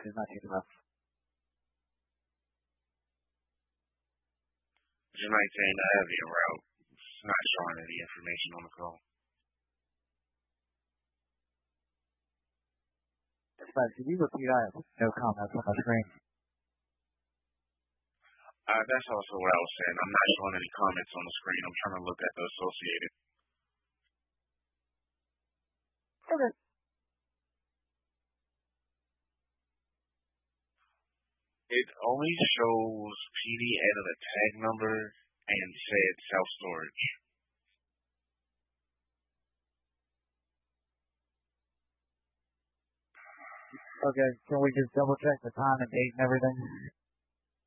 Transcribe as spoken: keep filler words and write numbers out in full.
He's not taking left. You might say the heavier route. It's not showing any information on the phone. But did you repeat that? No comments on the screen. Uh, that's also what I was saying. I'm not showing any comments on the screen. I'm trying to look at the associated. Okay. It only shows P D added a tag number and said self-storage. Okay, can we just double check the time and date and everything?